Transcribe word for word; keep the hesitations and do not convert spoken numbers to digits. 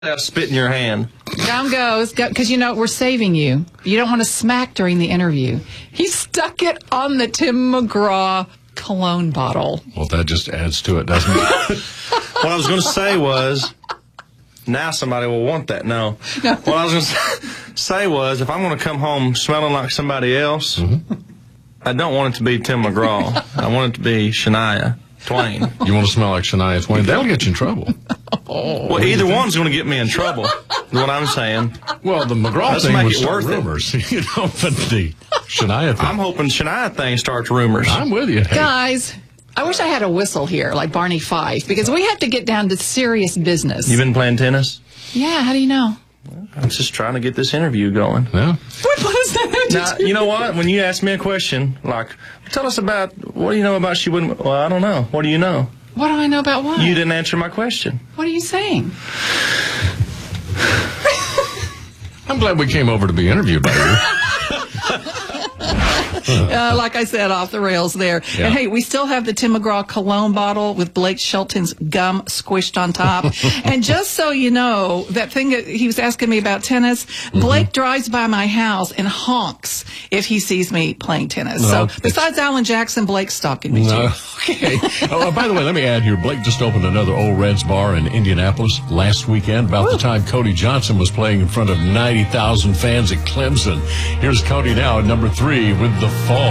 I'll spit in your hand. Down goes, because you know we're saving you. You don't want to smack during the interview. He stuck it on the Tim McGraw cologne bottle. Well, that just adds to it, doesn't it? What I was going to say was, now somebody will want that. No. No. What I was going to say was, if I'm going to come home smelling like somebody else, mm-hmm. I don't want it to be Tim McGraw. I want it to be Shania Twain. You want to smell like Shania Twain? That'll get you in trouble. Oh, well, either one's going to get me in trouble, is what I'm saying. Well, the McGraw Let's thing make would it start worth it. rumors. You know, but the Shania thing. I'm hoping Shania thing starts rumors. I'm with you. Hey. Guys, I wish I had a whistle here, like Barney Fife, because we have to get down to serious business. You been playing tennis? Yeah, how do you know? Well, I'm just trying to get this interview going. Yeah. What, what does that have to Now, do? you know what? When you ask me a question, like, tell us about, what do you know about she wouldn't, well, I don't know. What do you know? What do I know about what? You didn't answer my question. What are you saying? I'm glad we came over to be interviewed by you. Uh, like I said, off the rails there. Yeah. And hey, we still have the Tim McGraw cologne bottle with Blake Shelton's gum squished on top. And just so you know, that thing that he was asking me about tennis, mm-hmm. Blake drives by my house and honks if he sees me playing tennis. No, so besides Alan Jackson, Blake's stalking me no. too. Okay. Oh, by the way, let me add here, Blake just opened another Old Reds bar in Indianapolis last weekend, about Woo. the time Cody Johnson was playing in front of ninety thousand fans at Clemson. Here's Cody now at number three with The Fall.